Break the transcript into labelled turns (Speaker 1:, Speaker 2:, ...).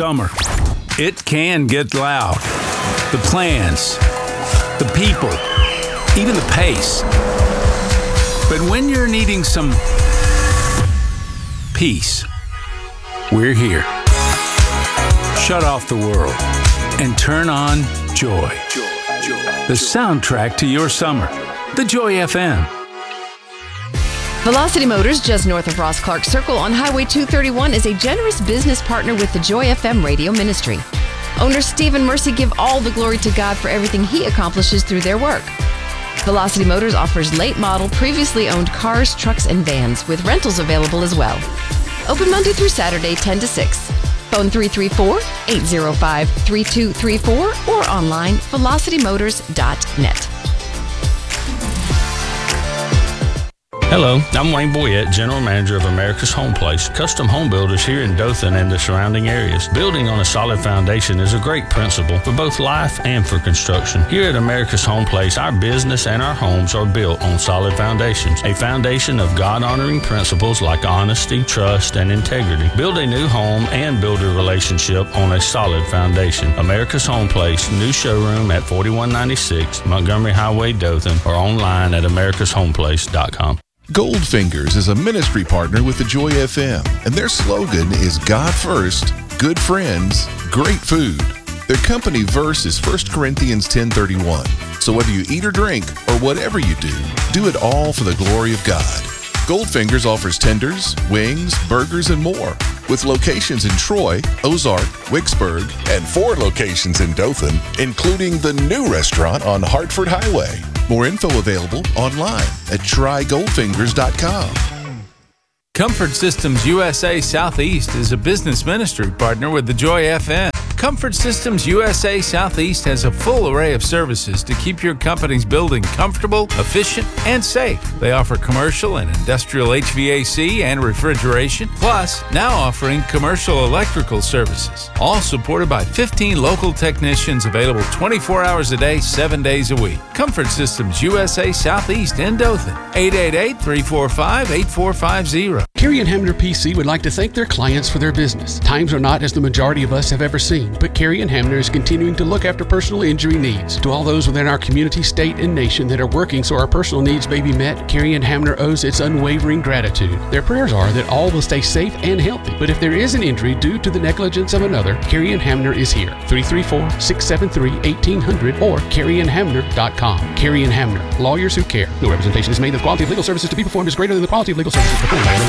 Speaker 1: summer. It can get loud. The plans, the people, even the pace. But when you're needing some peace, we're here. Shut off the world and turn on Joy. The soundtrack to your summer. The Joy FM.
Speaker 2: Velocity Motors, just north of Ross Clark Circle on Highway 231, is a generous business partner with the Joy FM radio ministry. Owner Steve and Mercy give all the glory to God for everything He accomplishes through their work. Velocity Motors offers late model, previously owned cars, trucks, and vans, with rentals available as well. Open Monday through Saturday, 10 to 6. Phone 334-805-3234 or online, velocitymotors.net.
Speaker 3: Hello, I'm Wayne Boyette, General Manager of America's Home Place, custom home builders here in Dothan and the surrounding areas. Building on a solid foundation is a great principle for both life and for construction. Here at America's Home Place, our business and our homes are built on solid foundations, a foundation of God-honoring principles like honesty, trust, and integrity. Build a new home and build a relationship on a solid foundation. America's Home Place, new showroom at 4196 Montgomery Highway, Dothan, or online at americashomeplace.com.
Speaker 4: Goldfingers is a ministry partner with the Joy FM, and their slogan is God first, good friends, great food. Their company verse is 1 Corinthians 10:31. So whether you eat or drink, or whatever you do it all for the glory of God. Goldfingers offers tenders, wings, burgers, and more, with locations in Troy, Ozark, Wicksburg, and 4 locations in Dothan, including the new restaurant on Hartford Highway. More info available online at trygoldfingers.com.
Speaker 1: Comfort Systems USA Southeast is a business ministry partner with the Joy FM. Comfort Systems USA Southeast has a full array of services to keep your company's building comfortable, efficient, and safe. They offer commercial and industrial HVAC and refrigeration, plus now offering commercial electrical services, all supported by 15 local technicians available 24 hours a day, 7 days a week. Comfort Systems USA Southeast in Dothan, 888-345-8450.
Speaker 5: Carrie and Hamner PC would like to thank their clients for their business. Times are not as the majority of us have ever seen, but Carrie and Hamner is continuing to look after personal injury needs. To all those within our community, state, and nation that are working so our personal needs may be met, Carrie and Hamner owes its unwavering gratitude. Their prayers are that all will stay safe and healthy, but if there is an injury due to the negligence of another, Carrie and Hamner is here. 334-673-1800 or carrieandhamner.com. Carrie and Hamner, lawyers who care. No representation is made. The quality of legal services to be performed is greater than the quality of legal services performed by other lawyers.